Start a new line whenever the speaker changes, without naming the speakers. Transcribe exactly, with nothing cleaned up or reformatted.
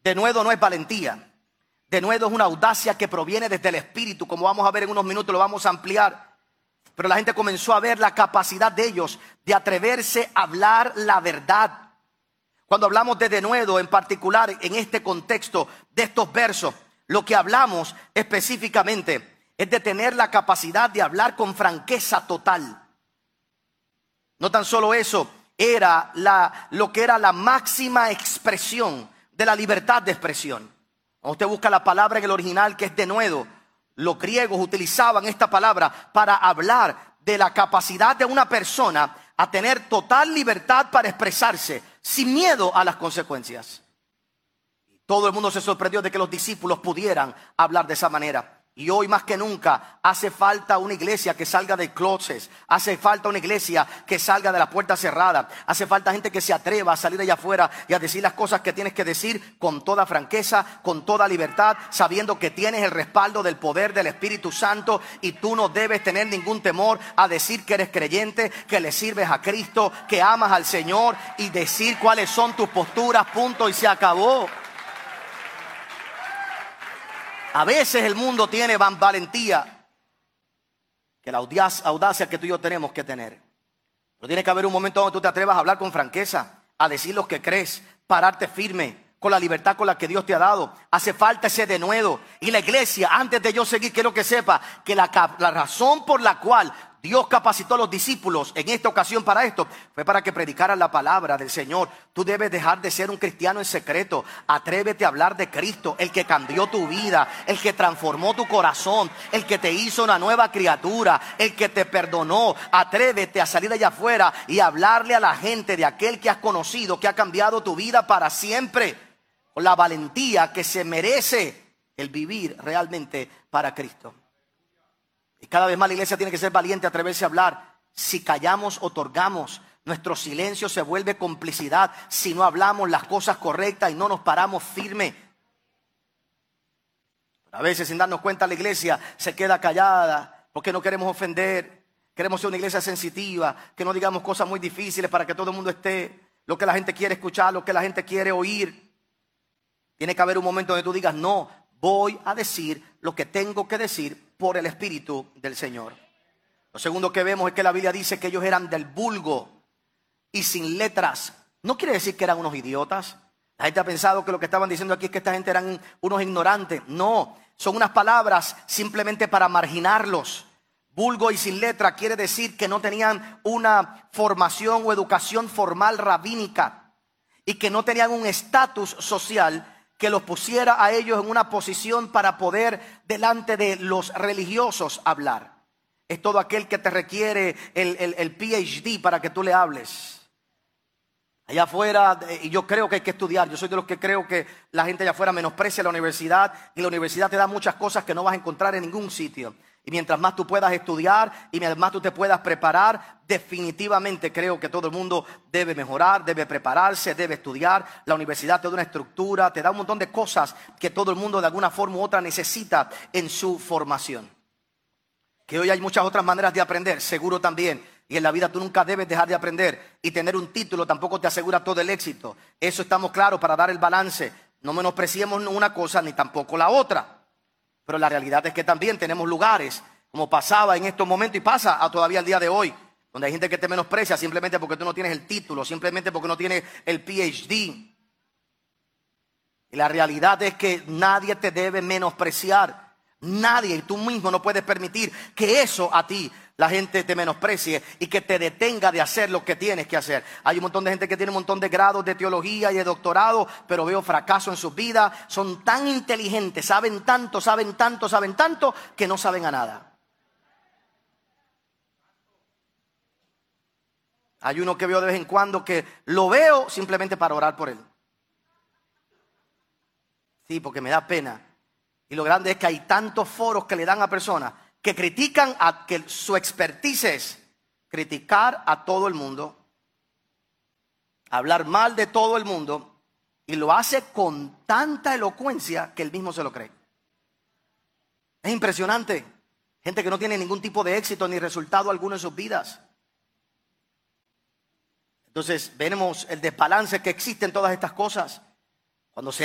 Denuedo no es valentía. Denuedo es una audacia que proviene desde el Espíritu, como vamos a ver en unos minutos, lo vamos a ampliar. Pero la gente comenzó a ver la capacidad de ellos de atreverse a hablar la verdad. Cuando hablamos de denuedo en particular en este contexto de estos versos, lo que hablamos específicamente es de tener la capacidad de hablar con franqueza total. No tan solo eso, era la, lo que era la máxima expresión de la libertad de expresión. Cuando usted busca la palabra en el original, que es denuedo, los griegos utilizaban esta palabra para hablar de la capacidad de una persona a tener total libertad para expresarse sin miedo a las consecuencias. Todo el mundo se sorprendió de que los discípulos pudieran hablar de esa manera. Y hoy más que nunca hace falta una iglesia que salga de closets. Hace falta una iglesia que salga de la puerta cerrada. Hace falta gente que se atreva a salir allá afuera y a decir las cosas que tienes que decir con toda franqueza, con toda libertad, sabiendo que tienes el respaldo del poder del Espíritu Santo y tú no debes tener ningún temor a decir que eres creyente, que le sirves a Cristo, que amas al Señor y decir cuáles son tus posturas, punto, y se acabó. A veces el mundo tiene valentía, que la audacia que tú y yo tenemos que tener. Pero tiene que haber un momento donde tú te atrevas a hablar con franqueza, a decir lo que crees, pararte firme, con la libertad con la que Dios te ha dado. Hace falta ese denuedo. Y la iglesia, antes de yo seguir, quiero que sepa que la, la razón por la cual Dios capacitó a los discípulos en esta ocasión para esto fue para que predicaran la palabra del Señor. Tú debes dejar de ser un cristiano en secreto. Atrévete a hablar de Cristo, el que cambió tu vida, el que transformó tu corazón, el que te hizo una nueva criatura, el que te perdonó. Atrévete a salir allá afuera y hablarle a la gente de aquel que has conocido, que ha cambiado tu vida para siempre, con la valentía que se merece el vivir realmente para Cristo. Y cada vez más la iglesia tiene que ser valiente, atreverse a hablar. Si callamos, otorgamos. Nuestro silencio se vuelve complicidad si no hablamos las cosas correctas y no nos paramos firme. A veces, sin darnos cuenta, la iglesia se queda callada porque no queremos ofender. Queremos ser una iglesia sensitiva, que no digamos cosas muy difíciles para que todo el mundo esté lo que la gente quiere escuchar, lo que la gente quiere oír. Tiene que haber un momento donde tú digas, no, voy a decir lo que tengo que decir por el Espíritu del Señor. Lo segundo que vemos es que la Biblia dice que ellos eran del vulgo y sin letras. No quiere decir que eran unos idiotas. La gente ha pensado que lo que estaban diciendo aquí es que esta gente eran unos ignorantes. No, son unas palabras simplemente para marginarlos. Vulgo y sin letra quiere decir que no tenían una formación o educación formal rabínica y que no tenían un estatus social que los pusiera a ellos en una posición para poder delante de los religiosos hablar. Es todo aquel que te requiere el, el, el P H D para que tú le hables. Allá afuera, y yo creo que hay que estudiar. Yo soy de los que creo que la gente allá afuera menosprecia la universidad, y la universidad te da muchas cosas que no vas a encontrar en ningún sitio. Y mientras más tú puedas estudiar y mientras más tú te puedas preparar, definitivamente creo que todo el mundo debe mejorar, debe prepararse, debe estudiar. La universidad te da una estructura, te da un montón de cosas que todo el mundo de alguna forma u otra necesita en su formación. Que hoy hay muchas otras maneras de aprender, seguro también. Y en la vida tú nunca debes dejar de aprender. Y tener un título tampoco te asegura todo el éxito. Eso estamos claros para dar el balance. No menospreciemos una cosa ni tampoco la otra. Pero la realidad es que también tenemos lugares, como pasaba en estos momentos y pasa a todavía el día de hoy, donde hay gente que te menosprecia simplemente porque tú no tienes el título, simplemente porque no tienes el P H D. Y la realidad es que nadie te debe menospreciar. Nadie, y tú mismo no puedes permitir que eso a ti la gente te menosprecie y que te detenga de hacer lo que tienes que hacer. Hay un montón de gente que tiene un montón de grados de teología y de doctorado, pero veo fracaso en sus vidas. Son tan inteligentes, saben tanto, saben tanto, saben tanto, que no saben a nada. Hay uno que veo de vez en cuando que lo veo simplemente para orar por él. Sí, porque me da pena. Y lo grande es que hay tantos foros que le dan a personas que critican, a que su expertise es criticar a todo el mundo, hablar mal de todo el mundo, y lo hace con tanta elocuencia que él mismo se lo cree. Es impresionante. Gente que no tiene ningún tipo de éxito ni resultado alguno en sus vidas. Entonces, vemos el desbalance que existe en todas estas cosas. Cuando se